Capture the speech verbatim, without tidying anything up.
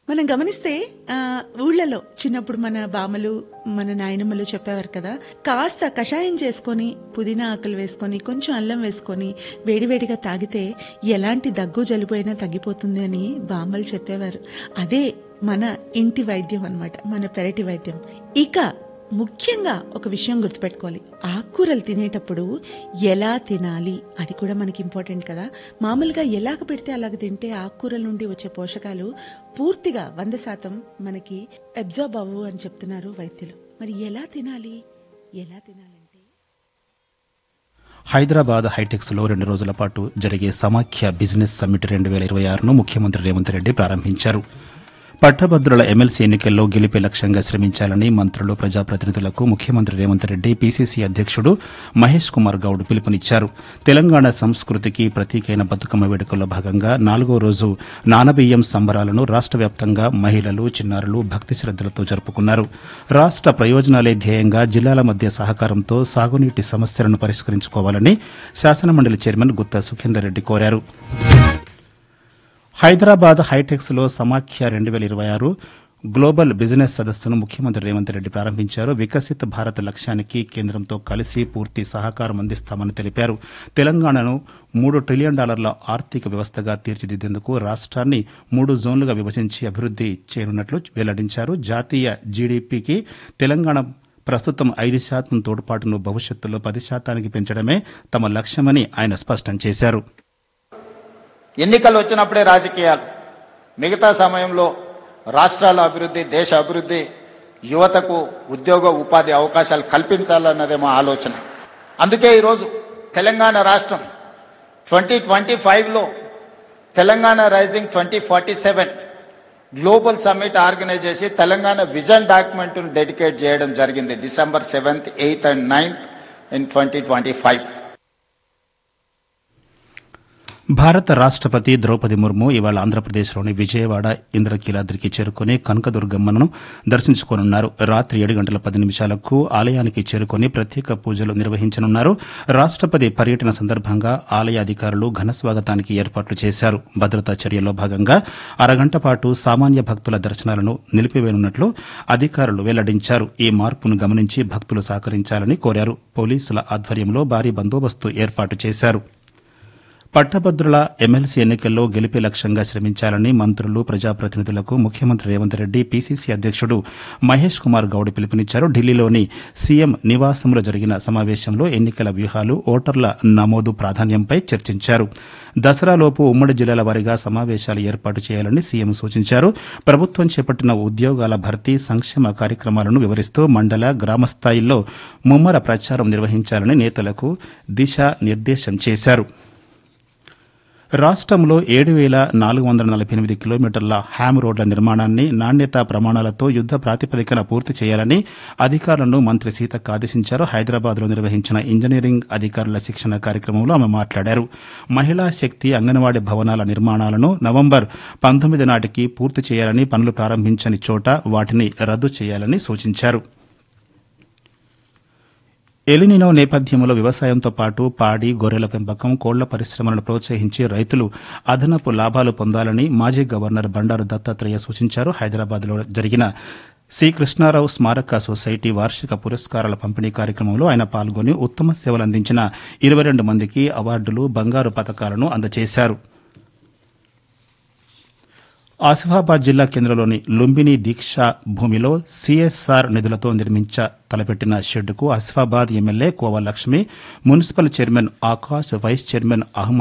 మనం గమనిస్తే ఆ, ఊళ్ళలో చిన్నప్పుడు మన బామ్మలు మన నాయనమ్మలు చెప్పేవారు కదా, కాస్త కషాయం చేసుకొని పుదీనా ఆకులు వేసుకొని కొంచెం అల్లం వేసుకొని వేడివేడిగా తాగితే ఎలాంటి దగ్గు జలుబు అయినా తగ్గిపోతుంది అని బామ్మలు చెప్పేవారు. అదే మన ఇంటి వైద్యం అన్నమాట, మన పెరటి వైద్యం. ఇక ముఖ్యంగా ఒక విషయం గుర్తుపెట్టుకోవాలి, ఆకుకూరలు తినేటప్పుడు ఎలా తినాలి అది కూడా మనకి ఇంపార్టెంట్ కదా. మామూలుగా ఎలాగ పెడితే అలాగ తింటే ఆకుకూరల నుండి వచ్చే పోషకాలు పూర్తిగా వంద శాతం మనకి అబ్జార్బ్ అవ్వు అని చెప్తున్నారు వైద్యులు. మరి ఎలా తినాలి, ఎలా తినాలంటే హైదరాబాద్ హైటెక్స్ లో రెండు రోజుల పాటు జరిగే సమాఖ్య బిజినెస్ సమ్మిట్ రెండు వేల ఇరవై ఆరును ముఖ్యమంత్రి రేవంత్ రెడ్డి ప్రారంభించారు. పట్టభద్రుల ఎమ్మెల్సీ ఎన్నికల్లో గెలిపే లక్ష్యంగా శ్రమించాలని మంత్రులు, ప్రజాప్రతినిధులకు ముఖ్యమంత్రి రేవంత్ రెడ్డి పీసీసీ అధ్యకుడు మహేష్ కుమార్ గౌడ్ పిలుపునిచ్చారు. తెలంగాణ సంస్కృతికి ప్రతీకైన బతుకమ్మ వేడుకల్లో భాగంగా నాలుగో రోజు నానబియ్యం సంబరాలను రాష్ట వ్యాప్తంగా మహిళలు, చిన్నారులు భక్తి శ్రద్దలతో జరుపుకున్నారు. రాష్ట ప్రయోజనాలే ధ్యేయంగా జిల్లాల మధ్య సహకారంతో సాగునీటి సమస్యలను పరిష్కరించుకోవాలని శాసనమండలి చైర్మన్ గుత్తా సుఖేందర్ రెడ్డి కోరారు. హైదరాబాద్ హైటెక్స్ లో సమాఖ్య రెండు వేల ఇరవై ఆరు గ్లోబల్ బిజినెస్ సదస్సును ముఖ్యమంత్రి రేవంత్ రెడ్డి ప్రారంభించారు. వికసిత్ భారత్ లక్ష్యానికి కేంద్రంతో కలిసి పూర్తి సహకారం అందిస్తామని తెలిపారు. తెలంగాణను మూడు ట్రిలియన్ డాలర్ల ఆర్థిక వ్యవస్థగా తీర్చిదిద్దేందుకు రాష్ట్రాన్ని మూడు జోన్లుగా విభజించి అభివృద్ది చేయనున్నట్లు వెల్లడించారు. జాతీయ జీడీపీకి తెలంగాణ ప్రస్తుతం ఐదు శాతం తోడ్పాటును భవిష్యత్తులో పది శాతానికి పెంచడమే తమ లక్ష్యమని ఆయన స్పష్టం చేశారు. ఎన్నికలు వచ్చినప్పుడే రాజకీయాలు, మిగతా సమయంలో రాష్ట్రాల అభివృద్ధి, దేశ అభివృద్ధి, యువతకు ఉద్యోగ ఉపాధి అవకాశాలు కల్పించాలన్నదే మా ఆలోచన. అందుకే ఈరోజు తెలంగాణ రాష్ట్రం ట్వంటీ ట్వంటీ ఫైవ్లో Telangana rising twenty forty seven global summit organise చేసి తెలంగాణ విజన్ డాక్యుమెంట్ను డెడికేట్ చేయడం జరిగింది December seventh, eighth and ninth in twenty twenty five. భారత రాష్టపతి ద్రౌపది ముర్ము ఇవాళ ఆంధ్రప్రదేశ్లోని విజయవాడ ఇంద్రకీలాద్రికి చేరుకుని కనకదుర్గమ్మను దర్శించుకోనున్నారు. రాత్రి ఏడు గంటల పది నిమిషాలకు ఆలయానికి చేరుకుని ప్రత్యేక పూజలు నిర్వహించనున్నారు. రాష్టపతి పర్యటన సందర్భంగా ఆలయ అధికారులు ఘనస్వాగతానికి ఏర్పాట్లు చేశారు. భద్రతా చర్యల్లో భాగంగా అరగంట పాటు సామాన్య భక్తుల దర్శనాలను నిలిపివేయనున్నట్లు అధికారులు వెల్లడించారు. ఈ మార్పును గమనించి భక్తులు సహకరించాలని కోరారు. పోలీసుల ఆధ్వర్యంలో భారీ బందోబస్తు ఏర్పాటు చేశారు. పట్టభద్రుల ఎమ్మెల్సీ ఎన్నికల్లో గెలిపే లక్ష్యంగా శ్రమించాలని మంత్రులు, ప్రజాప్రతినిధులకు ముఖ్యమంత్రి రేవంత్ రెడ్డి పీసీసీ అధ్యకుడు మహేష్ కుమార్ గౌడ్ పిలుపునిచ్చారు. ఢిల్లీలోని సీఎం నివాసంలో జరిగిన సమావేశంలో ఎన్నికల వ్యూహాలు, ఓటర్ల నమోదు ప్రాధాన్యంపై చర్చించారు. దసరాలోపు ఉమ్మడి జిల్లాల వారీగా సమావేశాలు ఏర్పాటు చేయాలని సీఎం సూచించారు. ప్రభుత్వం చేపట్టిన ఉద్యోగాల భర్తీ, సంక్షేమ కార్యక్రమాలను వివరిస్తూ మండల, గ్రామ స్థాయిల్లో ముమ్మర ప్రచారం నిర్వహించాలని నేతలకు దిశా నిర్దేశం చేశారు. రాష్టంలో ఏడు వేల నాలుగు వందల నలభై ఎనిమిది కిలోమీటర్ల హ్యామ్ రోడ్ల నిర్మాణాన్ని నాణ్యతా ప్రమాణాలతో యుద్ద ప్రాతిపదికన పూర్తి చేయాలని అధికారులను మంత్రి సీతక్క ఆదేశించారు. హైదరాబాద్లో నిర్వహించిన ఇంజనీరింగ్ అధికారుల శిక్షణ కార్యక్రమంలో ఆమె మాట్లాడారు. మహిళా శక్తి అంగన్వాడీ భవనాల నిర్మాణాలను నవంబర్ పంతొమ్మిది నాటికి పూర్తి చేయాలని, పనులు ప్రారంభించని చోట వాటిని రద్దు చేయాలని సూచించారు. ఎలినినో నేపథ్యంలో వ్యవసాయంతో పాటు పాడి, గొర్రెల పెంపకం, కోళ్ల పరిశ్రమలను ప్రోత్సహించి రైతులు అదనపు లాభాలు పొందాలని మాజీ గవర్నర్ బండారు దత్తాత్రేయ సూచించారు. హైదరాబాద్లో జరిగిన సి కృష్ణారావు స్మారక సొసైటీ వార్షిక పురస్కారాల పంపిణీ కార్యక్రమంలో ఆయన పాల్గొని ఉత్తమ సేవలందించిన ఇరవై రెండు మందికి అవార్డులు, బంగారు పతకాలను అందజేశారు. ఆసిఫాబాద్ జిల్లా కేంద్రంలోని లుంబిని దీక్షా భూమిలో సీఎస్ఆర్ నిధులతో నిర్మించ తలపెట్టిన షెడ్డుకు ఆసిఫాబాద్ ఎమ్మెల్యే కోవ Lakshmi, municipal chairman Akash, vice chairman Ahmed